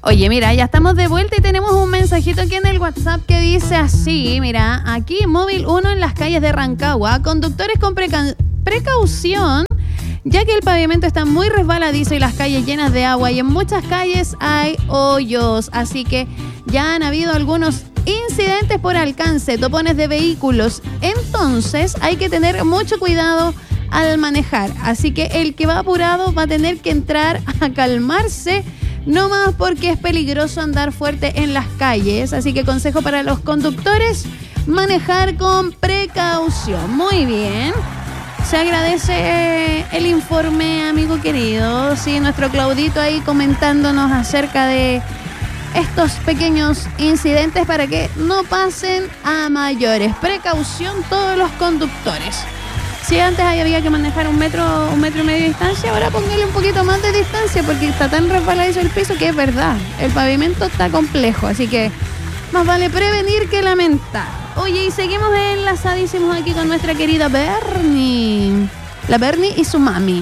Oye, mira, ya estamos de vuelta y tenemos un mensajito aquí en el WhatsApp que dice así, mira, aquí Móvil 1 en las calles de Rancagua, conductores con precaución, ya que el pavimento está muy resbaladizo y las calles llenas de agua y en muchas calles hay hoyos, así que ya han habido algunos incidentes por alcance, topones de vehículos, entonces hay que tener mucho cuidado al manejar, así que el que va apurado va a tener que entrar a calmarse, no más porque es peligroso andar fuerte en las calles, así que consejo para los conductores, manejar con precaución. Muy bien, se agradece el informe, amigo querido, sí, nuestro Claudito ahí comentándonos acerca de estos pequeños incidentes para que no pasen a mayores. Precaución todos los conductores. Si antes había que manejar un metro y medio de distancia, ahora póngale un poquito más de distancia porque está tan resbaladizo el piso que es verdad, el pavimento está complejo, así que más vale prevenir que lamentar. Oye, y seguimos enlazadísimos aquí con nuestra querida Bernie, la Bernie y su mami.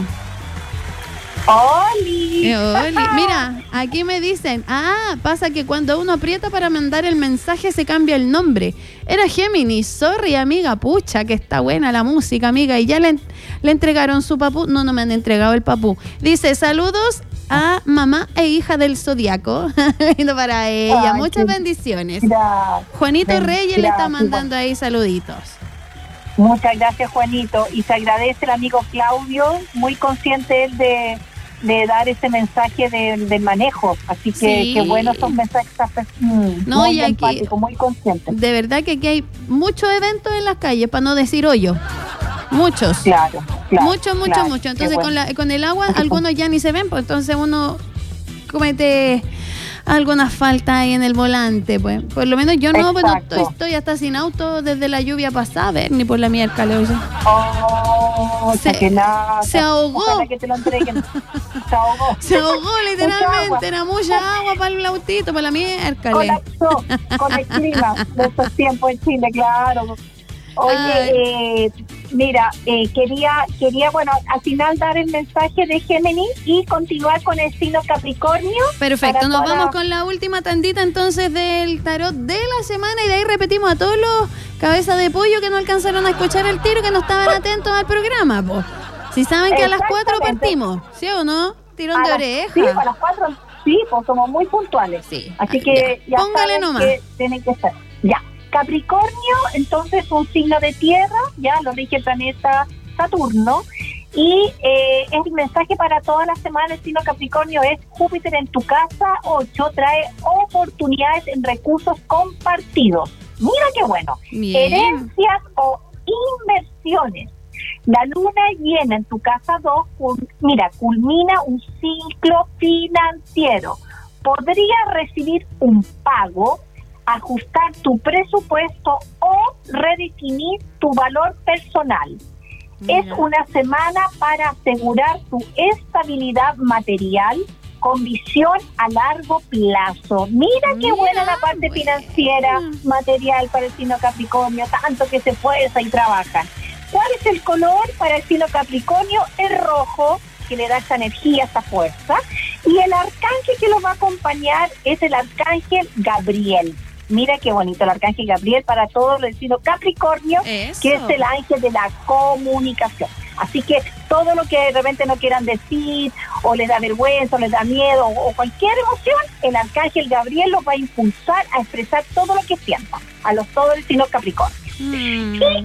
¡Oli! Oli. Mira, aquí me dicen, pasa que cuando uno aprieta para mandar el mensaje se cambia el nombre. Era Géminis, sorry amiga, pucha, que está buena la música, amiga. Y ya le entregaron su papú. No me han entregado el papú. Dice, saludos a mamá e hija del Zodiaco. Lindo para ella, ay, muchas bendiciones. Gracias. Juanito Reyes le está mandando ahí saluditos. Muchas gracias, Juanito. Y se agradece el amigo Claudio, muy consciente él de dar ese mensaje del manejo, así que sí. Qué bueno esos mensajes, no, muy y aquí, empático, muy consciente. De verdad que aquí hay muchos eventos en las calles, para no decir hoyo, muchos, claro, mucho, entonces bueno. con el agua algunos ya ni se ven, pues entonces uno comete algunas faltas ahí en el volante, pues por lo menos yo no, pues no estoy hasta sin auto desde la lluvia pasada, a ver, ni por la miércoles. Se ahogó. Ojalá que te lo entreguen. Se ahogó literalmente, era mucha agua para el autito, para la miércoles. Con el clima de estos tiempos en Chile, claro. Oye, mira, quería, bueno, al final dar el mensaje de Géminis y continuar con el signo Capricornio. Perfecto, nos vamos con la última tandita entonces del tarot de la semana y de ahí repetimos a todos los cabezas de pollo que no alcanzaron a escuchar el tiro, que no estaban atentos al programa, po. Si saben que a las 4 partimos, ¿sí o no? Tirón de oreja. Sí, a las 4, sí, pues somos muy puntuales. Sí. Así que ya póngale nomás. Que tienen que ser. Ya. Capricornio, entonces un signo de tierra, ya lo rige el planeta Saturno, y el mensaje para toda la semana del signo Capricornio es Júpiter en tu casa 8 trae oportunidades en recursos compartidos. Mira qué bueno. Bien. Herencias o inversiones. La luna llena en tu casa 2, culmina un ciclo financiero. Podrías recibir un pago, ajustar tu presupuesto o redefinir tu valor personal. Es una semana para asegurar tu estabilidad material con visión a largo plazo. Mira qué buena la parte financiera, material para el signo Capricornio, tanto que se esfuerza y trabaja. ¿Cuál es el color para el signo Capricornio? El rojo, que le da esa energía, esa fuerza. Y el arcángel que lo va a acompañar es el arcángel Gabriel. Mira qué bonito el arcángel Gabriel para todos los signos Capricornio, eso, que es el ángel de la comunicación. Así que todo lo que de repente no quieran decir, o les da vergüenza, o les da miedo, o cualquier emoción, el arcángel Gabriel los va a impulsar a expresar todo lo que sientan, todo el signo Capricornio. Y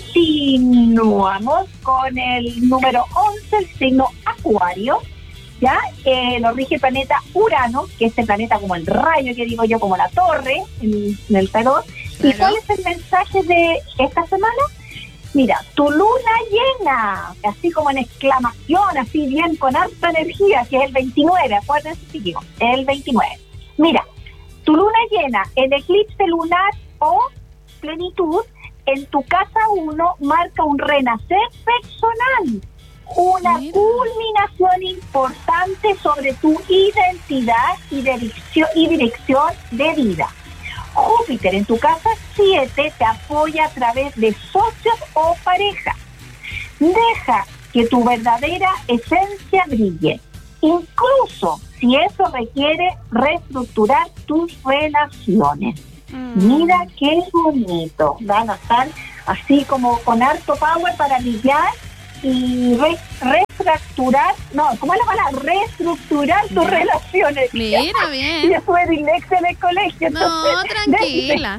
continuamos con el número 11, el signo Acuario. ¿Ya? Lo rige el planeta Urano, que es el planeta como el rayo, que digo yo, como la torre en el tarot. Claro. ¿Y cuál es el mensaje de esta semana? Mira, tu luna llena, así como en exclamación, así bien con alta energía, que es el 29, acuérdense, chiquillos, el 29. Mira, tu luna llena, el eclipse lunar o plenitud, en tu casa 1 marca un renacer personal. Una culminación importante sobre tu identidad y dirección de vida. Júpiter en tu casa 7 te apoya a través de socios o pareja. Deja que tu verdadera esencia brille. Incluso si si eso requiere reestructurar tus relaciones. Mira qué bonito. Van a estar así como con harto power para limpiar y reestructurar, no, ¿cómo es la palabra? Reestructurar tus relaciones. Mira, bien. Ya fue dislexia en el colegio. No, entonces, tranquila.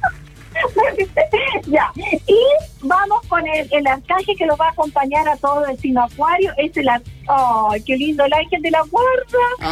Ya, y vamos con el arcángel que los va a acompañar a todo el signo Acuario. Es el ¡ay, qué lindo! El ángel de la guarda.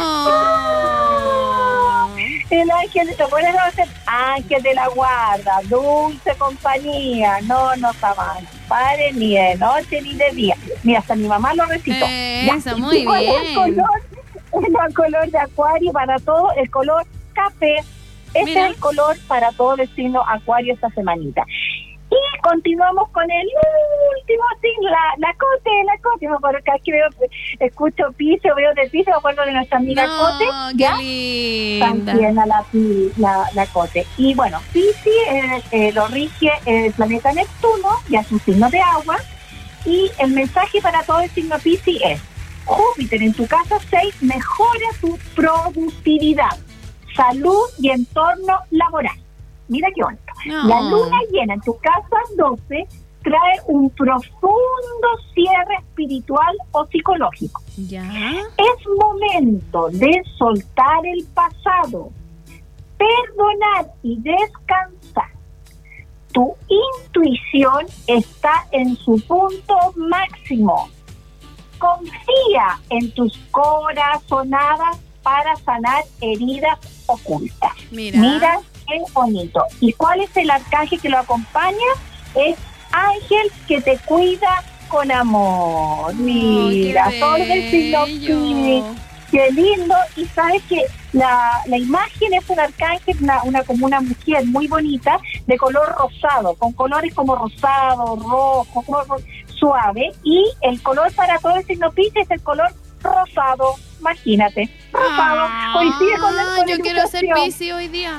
Oh. El ángel, ¿te acuerdas? Va a ser ángel de la guarda, dulce compañía. No está mal. Padre, ni de noche ni de día. Mira, hasta mi mamá lo recitó. Eso, muy ¿Cuál bien. es el color de Acuario para todo? El color café. Este Mira. es el color para todo el signo Acuario esta semanita. Y continuamos con el último signo, la Cote. Me acuerdo que aquí escucho Piscis, veo de Piscis, me acuerdo de nuestra amiga Cote. Qué ¿ya? linda. También a la Cote. Y bueno, Piscis lo rige el planeta Neptuno, ya es un signo de agua. Y el mensaje para todo el signo Piscis es: Júpiter en tu casa 6 mejora tu productividad, salud y entorno laboral. Mira qué bonito. No. La luna llena en tu casa 12 trae un profundo cierre espiritual o psicológico. Ya. Es momento de soltar el pasado, perdonar y descansar. Tu intuición está en su punto máximo. Confía en tus corazonadas para sanar heridas ocultas. Mira qué bonito. ¿Y cuál es el arcángel que lo acompaña? Es ángel que te cuida con amor. Mira, todo el signo Piscis. Qué lindo. Y sabes que la imagen es un arcángel, como una mujer muy bonita, de color rosado, con colores como rosado, rojo, como suave. Y el color para todo el signo Piscis es el color rosado. Imagínate, rosado. Coincide con la yo quiero ser Piscis hoy día.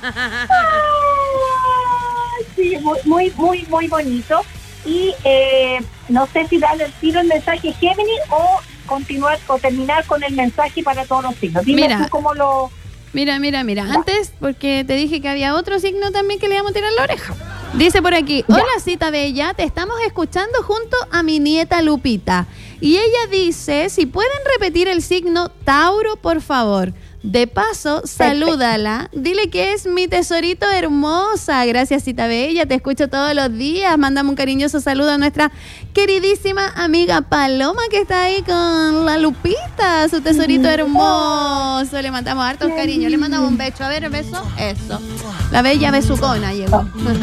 Sí, muy bonito. Y no sé si darle el tiro el mensaje Géminis o continuar o terminar con el mensaje para todos los signos. Dime tú cómo lo... Mira. Antes, porque te dije que había otro signo también que le íbamos a tirar la oreja. Dice por aquí: hola Cita Bella, te estamos escuchando junto a mi nieta Lupita. Y ella dice, si pueden repetir el signo Tauro, por favor. De paso, salúdala. Dile que es mi tesorito hermosa. Gracias, Cita Bella. Te escucho todos los días. Mándame un cariñoso saludo a nuestra queridísima amiga Paloma, que está ahí con la Lupita, su tesorito hermoso. Le mandamos hartos cariños. Le mandamos un beso. A ver, beso. Eso. La bella besucona llegó.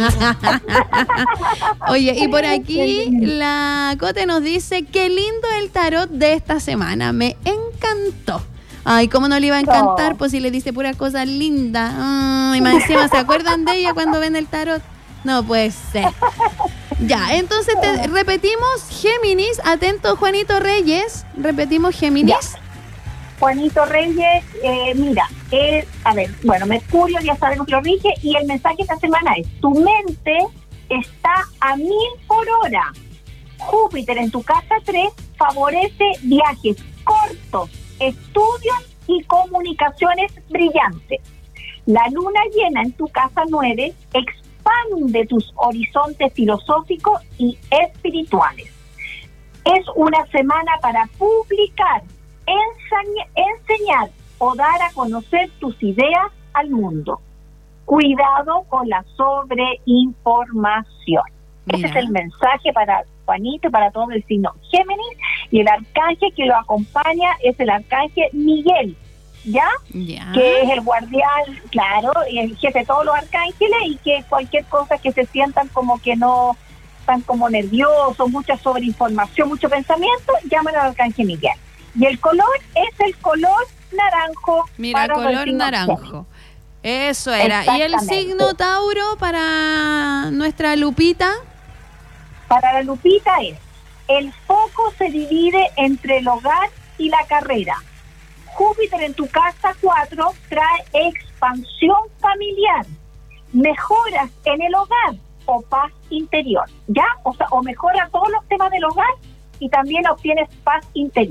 Oye, y por aquí la Cote nos dice, qué lindo el tarot de esta semana. Me encantó. Ay, ¿cómo no le iba a encantar? Pues si le dice puras cosas lindas. Ay, más encima, ¿se acuerdan de ella cuando ven el tarot? No puede ser. Ya, entonces repetimos Géminis. Atento, Juanito Reyes. Repetimos Géminis. Ya. Juanito Reyes, mira, Mercurio ya sabemos que lo rige, y el mensaje esta semana es: tu mente está a 1000 por hora. Júpiter en tu casa 3 favorece viajes cortos, estudios y comunicaciones brillantes. La luna llena en tu casa 9 expande tus horizontes filosóficos y espirituales. Es una semana para publicar, enseñar o dar a conocer tus ideas al mundo. Cuidado con la sobreinformación. Ese es el mensaje para Juanito, para todo el signo Géminis, y el arcángel que lo acompaña es el arcángel Miguel, ¿ya? Que es el guardián, claro, y el jefe de todos los arcángeles, y que cualquier cosa que se sientan como que no están como nerviosos, mucha sobreinformación, mucho pensamiento, llaman al arcángel Miguel. Y el color es el color naranjo. Mira, color naranjo. Eso era. ¿Y el signo Tauro para nuestra Lupita? Para la Lupita es: el foco se divide entre el hogar y la carrera. Júpiter en tu casa 4 trae expansión familiar, mejoras en el hogar o paz interior, ¿ya? O mejora todos los temas del hogar y también obtienes paz interior.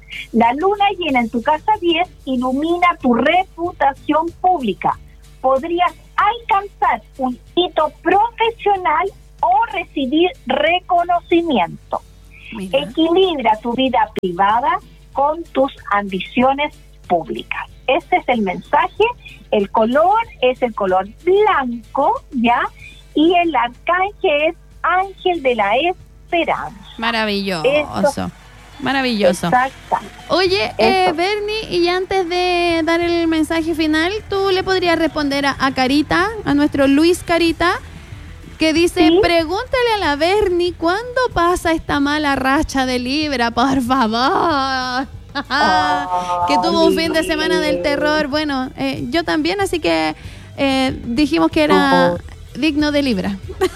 La luna llena en tu casa 10 ilumina tu reputación pública. Podrías alcanzar un hito profesional o recibir reconocimiento. Mira. Equilibra tu vida privada con tus ambiciones públicas. Este es el mensaje. El color es el color blanco, ¿ya? Y el arcángel es ángel de la esperanza. Maravilloso. Maravilloso. Exacto. Oye, Bernie, y antes de dar el mensaje final, ¿tú le podrías responder a Carita, a nuestro Luis Carita, que dice, ¿sí? Pregúntale a la Bernie cuándo pasa esta mala racha de Libra, por favor? Que tuvo un fin de semana del terror. Bueno, yo también, así que dijimos que era digno de Libra.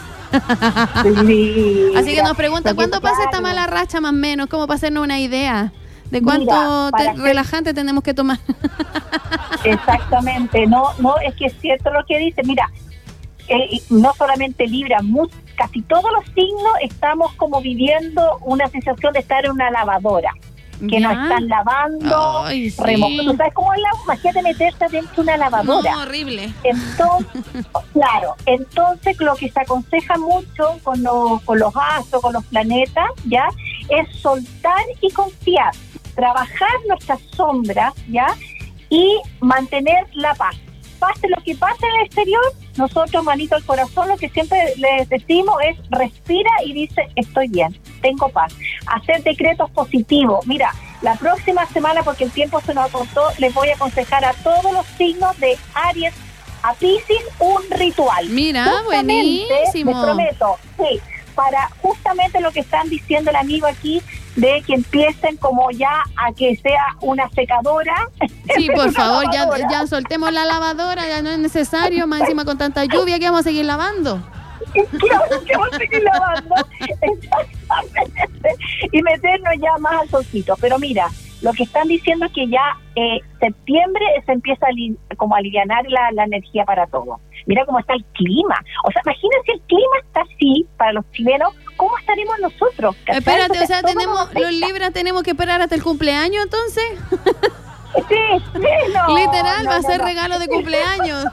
Sí, así que nos pregunta, ¿cuándo pasa esta mala racha más o menos? Como para hacernos una idea de cuánto relajante tenemos que tomar. Exactamente, no, es que es cierto lo que dice. Mira, no solamente Libra, casi todos los signos estamos como viviendo una sensación de estar en una lavadora, que nos están lavando, Ay, sí. remojando. ¿Sabes cómo es la magia de meterse dentro de una lavadora? No, horrible. Entonces, claro, entonces lo que se aconseja mucho con los astros, con los planetas, ¿ya? Es soltar y confiar, trabajar nuestras sombras, ¿ya? Y mantener la paz. Pase lo que pase en el exterior, nosotros, manito al corazón, lo que siempre les decimos es respira y dice, estoy bien, tengo paz. Hacer decretos positivos. Mira, la próxima semana, porque el tiempo se nos acortó, les voy a aconsejar a todos los signos de Aries a Piscis un ritual. Mira, justamente, buenísimo. Les prometo, sí, para justamente lo que están diciendo el amigo aquí, de que empiecen como ya a que sea una secadora. Sí, por favor, ya soltemos la lavadora, ya no es necesario, más encima con tanta lluvia que vamos a seguir lavando. Claro, que vamos a seguir lavando. Exactamente. Y meternos ya más al solcito. Pero mira, lo que están diciendo es que ya septiembre se empieza como a alivianar la energía para todo. Mira cómo está el clima. O sea, imagínense, el clima está así para los chilenos. ¿Cómo estaremos nosotros? Espérate, o sea, los Libras tenemos que esperar hasta el cumpleaños, entonces. Sí, no. Literal, va a ser regalo de cumpleaños.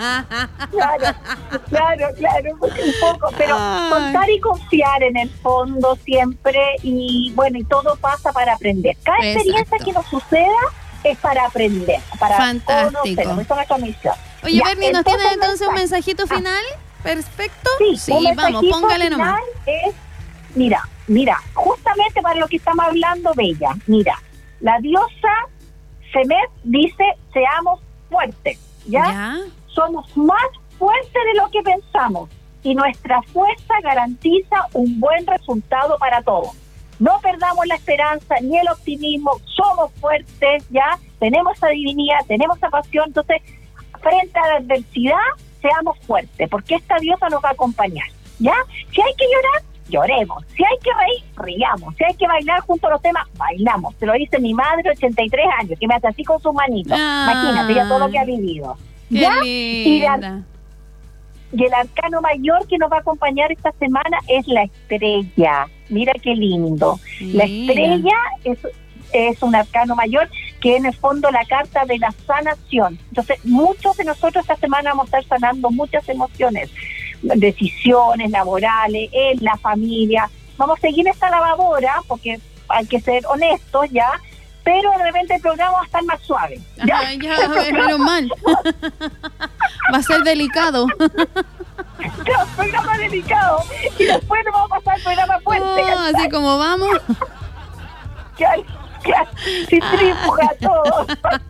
Claro, un poco, pero contar y confiar en el fondo siempre, y bueno, y todo pasa para aprender. Cada experiencia que nos suceda es para aprender, para fantástico. conocer. Esa es nuestra misión. Oye, Bernie, ¿nos tienes entonces un mensajito final? Perfecto. Sí, vamos, póngale nomás. Es, mira, justamente para lo que estamos hablando, Bella, mira, la diosa Semet dice, seamos fuertes, ¿ya? Somos más fuertes de lo que pensamos y nuestra fuerza garantiza un buen resultado para todos. No perdamos la esperanza ni el optimismo, somos fuertes, ¿ya? Tenemos esa divinidad, tenemos esa pasión, entonces, frente a la adversidad, seamos fuertes, porque esta diosa nos va a acompañar, ¿ya? Si hay que llorar, lloremos. Si hay que reír, riamos. Si hay que bailar junto a los temas, bailamos. Se lo dice mi madre, 83 años, que me hace así con sus manitos. Imagínate, ya todo lo que ha vivido. ¿Ya? Y el arcano mayor que nos va a acompañar esta semana es la estrella. Mira qué lindo. La estrella es un arcano mayor que en el fondo la carta de la sanación. Entonces, muchos de nosotros esta semana vamos a estar sanando muchas emociones, decisiones laborales, en la familia. Vamos a seguir esta lavadora porque hay que ser honestos, ¿ya? Pero de repente el programa va a estar más suave. ¿Ya? Menos mal. Va a ser delicado. Claro, programa delicado. Y después nos vamos a pasar al programa fuerte. Así como vamos. Claro. Si tripuja todo.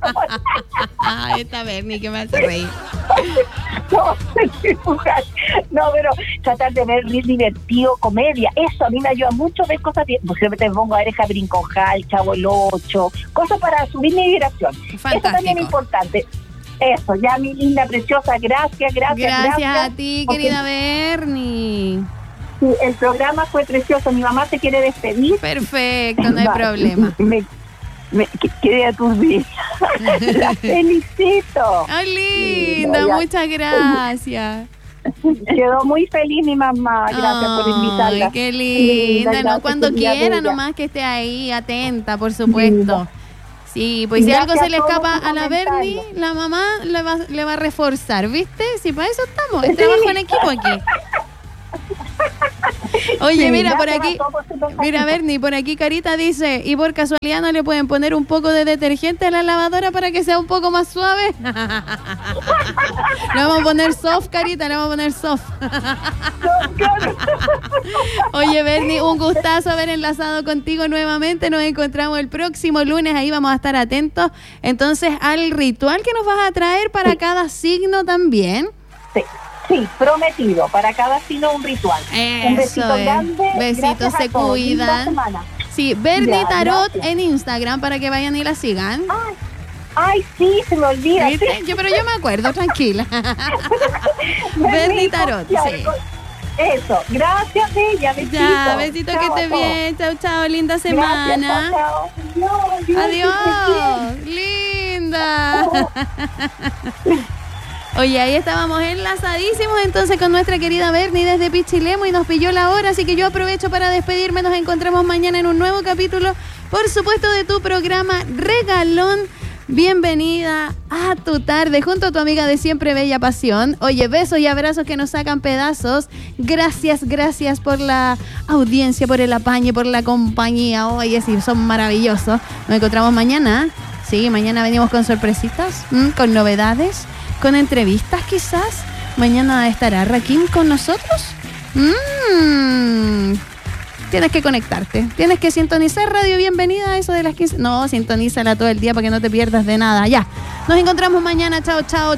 Esta Bernie que me hace reír. No, pero tratar de ver bien divertido, comedia, eso a mí me ayuda mucho, ver cosas bien. Pues siempre te pongo a ver Jabrín Conjal, Chavo el 8, cosas para subir mi vibración. Fantástico. Eso también es importante. Eso, ya mi linda, preciosa, gracias. Gracias a ti, querida Bernie. Sí, el programa fue precioso. Mi mamá se quiere despedir. Perfecto, no hay problema. Quedé aturdida. La felicito. ¡Ay, linda! Muchas gracias. Quedó muy feliz mi mamá, gracias por invitarla. Ay, qué linda, ¿no? Cuando quiera nomás que esté ahí, atenta, por supuesto. Sí, pues si algo se le escapa a la Bernie, la mamá le va a reforzar, ¿viste? Si para eso estamos, es trabajo en equipo aquí. Oye, sí, mira, por aquí, mira, Bernie, por aquí Carita dice, ¿y por casualidad no le pueden poner un poco de detergente a la lavadora para que sea un poco más suave? Le vamos a poner soft, Carita, le vamos a poner soft. Oye, Bernie, un gustazo haber enlazado contigo nuevamente. Nos encontramos el próximo lunes, ahí vamos a estar atentos entonces al ritual que nos vas a traer para cada signo también. Sí, prometido, para cada signo un ritual. Eso un besito grande. Besitos, se cuidan. Sí, Bernie Tarot en Instagram para que vayan y la sigan. Ay, sí, se me olvida. Sí. Pero yo me acuerdo, tranquila. Bernie Tarot, sí. Eso, gracias, bella, besito. Ya, besito, chao, que esté bien. Chao, chao, linda semana. Gracias, chao. Adiós, linda. Oye, ahí estábamos enlazadísimos entonces con nuestra querida Bernie desde Pichilemu y nos pilló la hora, así que yo aprovecho para despedirme. Nos encontramos mañana en un nuevo capítulo, por supuesto, de tu programa Regalón. Bienvenida a tu tarde junto a tu amiga de siempre, Bella Pasión. Oye, besos y abrazos que nos sacan pedazos. Gracias por la audiencia, por el apañe, por la compañía. Oye, sí, son maravillosos. Nos encontramos mañana. Sí, mañana venimos con sorpresitas, con novedades, con entrevistas quizás. Mañana estará Raquín con nosotros. Tienes que conectarte. Tienes que sintonizar Radio Bienvenida, eso de las 15. No, sintonízala todo el día para que no te pierdas de nada. Ya. Nos encontramos mañana. Chao, chao.